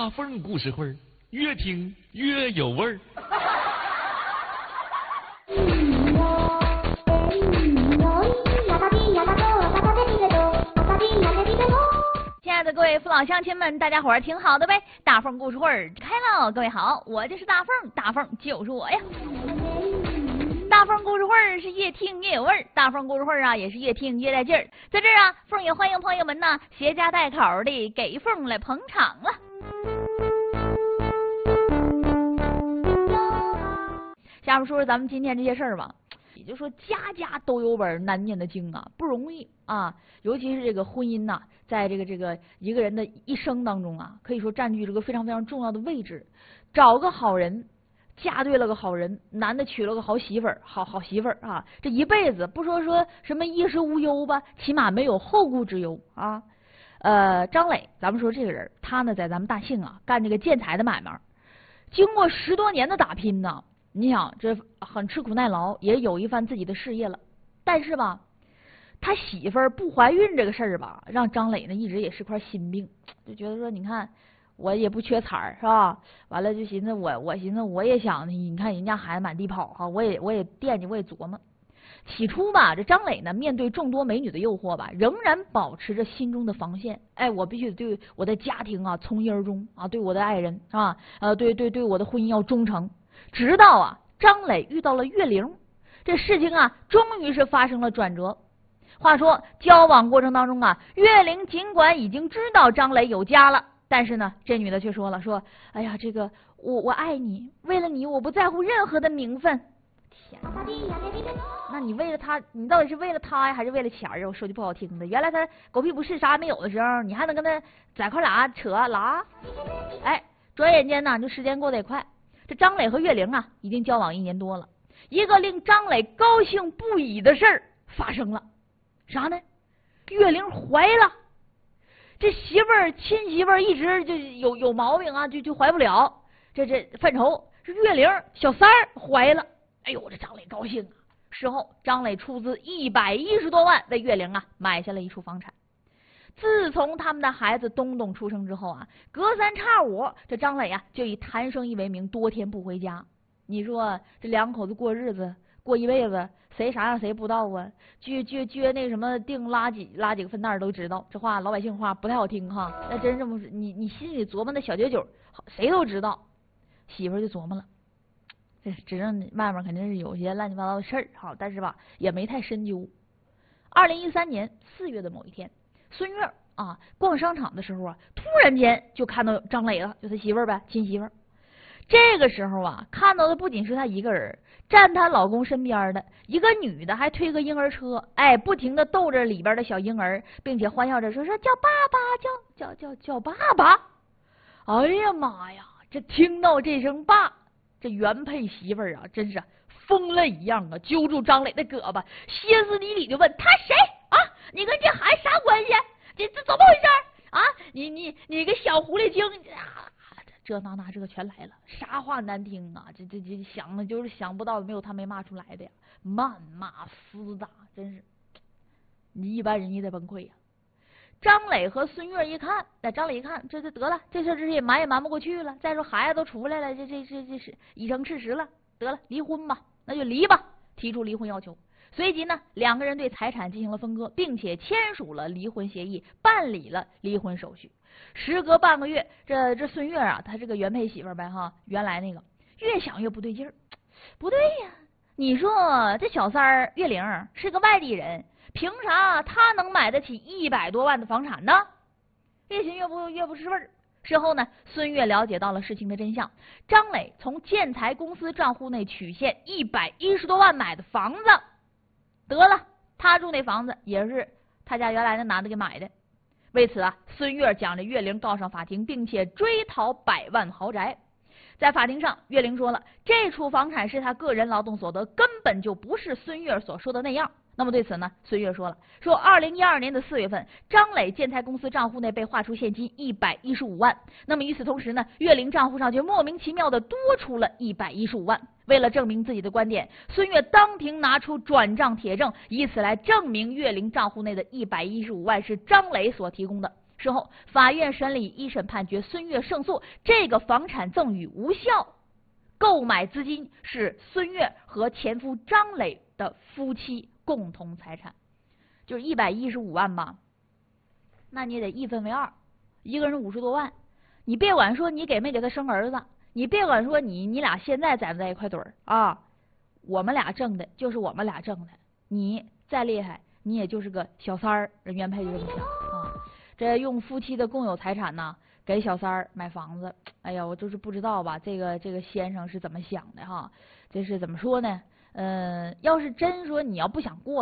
大凤故事会，越听越有味儿。 亲爱的各位父老乡亲们，大家伙儿挺好的呗？大凤故事会开了，各位好，我就是大凤，大凤就是我呀。大凤故事会是越听越有味儿，大凤故事会啊也是越听越带劲儿。在这儿啊，凤也欢迎朋友们呢携家带口的给凤来捧场了。下面说说咱们今天这些事儿吧。也就是说，家家都有本难念的经啊，不容易啊。尤其是这个婚姻呐，在这个一个人的一生当中啊，可以说占据这个非常非常重要的位置。找个好人，嫁对了个好人，男的娶了个好媳妇儿，好媳妇儿啊，这一辈子不说什么衣食无忧吧，起码没有后顾之忧啊。张磊，咱们说这个人，他呢在咱们大庆啊干这个建材的买卖，经过10多年的打拼呢。你想，这很吃苦耐劳，也有一番自己的事业了。但是吧，他媳妇儿不怀孕这个事儿吧，让张磊呢一直也是块心病，就觉得说，你看我也不缺财儿，是吧？完了就寻思我寻思我也想，你看人家孩子满地跑哈，我也惦记，我也琢磨。起初吧，这张磊呢面对众多美女的诱惑吧，仍然保持着心中的防线。哎，我必须对我的家庭啊从一而终啊，对我的爱人是吧？对我的婚姻要忠诚。直到啊，张磊遇到了岳玲，这事情啊，终于是发生了转折。话说，交往过程当中啊，岳玲尽管已经知道张磊有家了，但是呢，这女的却说了，说，哎呀，这个我爱你，为了你，我不在乎任何的名分。天哪，那你为了他，你到底是为了他呀，还是为了钱啊？我说句不好听的，原来他狗屁不是，啥也没有的时候，你还能跟他在块俩扯拉？哎，转眼间呢，这时间过得也快。这张磊和岳玲啊，已经交往1年多了。一个令张磊高兴不已的事儿发生了，啥呢？岳玲怀了。这亲媳妇儿一直就有毛病啊，就怀不了。这犯愁，是岳玲小三儿怀了。哎呦，这张磊高兴啊！事后，张磊出资110多万为岳玲啊买下了一处房产。自从他们的孩子东东出生之后啊，隔3差5，这张磊啊就以谈生意为名，多天不回家。你说这两口子过日子，过一辈子，谁啥样谁不知道啊？撅那什么定拉几个分担都知道。这话老百姓话不太好听哈，那真这么你心里琢磨那小9，谁都知道。媳妇就琢磨了，这指证外面肯定是有些乱七八糟的事儿哈，但是吧也没太深究。2013年4月的某一天。孙悦啊，逛商场的时候啊，突然间就看到张磊了，就他媳妇儿呗，亲媳妇儿。这个时候啊，看到的不仅是他一个人，站她老公身边的一个女的还推个婴儿车，哎，不停的逗着里边的小婴儿，并且欢笑着说叫爸爸，叫爸爸。哎呀妈呀，这听到这声爸，这原配媳妇儿啊，真是疯了一样啊，揪住张磊的胳膊，歇斯底里的问他谁啊？你跟这孩子啥关系？这怎么回事啊？你个小狐狸精啊！这那这个全来了，啥话难听啊！这想的就是想不到没有他没骂出来的呀，谩骂厮打，真是你一般人也得崩溃呀。张磊和孙悦一看，张磊一看，这得了，这事也瞒不过去了。再说孩子都出来了，这是已成事实了，得了，离婚吧，那就离吧，提出离婚要求。随即呢，2个人对财产进行了分割，并且签署了离婚协议，办理了离婚手续。时隔半个月，这孙悦啊，他这个原配媳妇呗哈，原来那个越想越不对劲儿，不对呀，你说这小三儿岳玲是个外地人，凭啥他能买得起100多万的房产呢？越寻越不是味儿。事后呢，孙悦了解到了事情的真相，张磊从建材公司账户内取现110多万买的房子。得了，他住那房子也是他家原来那男的给买的。为此啊，孙悦将这岳玲告上法庭，并且追讨100万豪宅。在法庭上，岳玲说了，这处房产是他个人劳动所得，根本就不是孙悦所说的那样。那么对此呢，孙悦说了，说2012年的4月份，张磊建材公司账户内被划出现金115万。那么与此同时呢，岳玲账户上却莫名其妙的多出了115万。为了证明自己的观点，孙悦当庭拿出转账铁证，以此来证明岳玲账户内的115万是张磊所提供的。 事后，法院审理一审判决孙越胜诉，这个房产赠与无效，购买资金是孙越和前夫张磊的夫妻共同财产，就是115万吧，那你也得一分为二，一个人50多万。你别管说你给没给他生儿子，你别管说你俩现在在不在一块堆儿啊，我们俩挣的就是我们俩挣的，你再厉害，你也就是个小三儿，人原配就这么想啊。这用夫妻的共有财产呢，给小三儿买房子，哎呀，我就是不知道吧，这个先生是怎么想的哈？这是怎么说呢？要是真说你要不想过。